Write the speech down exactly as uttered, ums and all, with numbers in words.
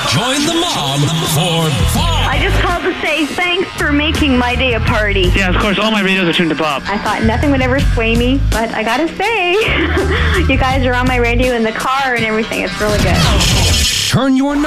Join the mob for Bob. I just called to say thanks for making my day a party. Yeah, of course, all my radios are tuned to Bob. I thought nothing would ever sway me, but I gotta say, you guys are on my radio in the car and everything. It's really good. Turn your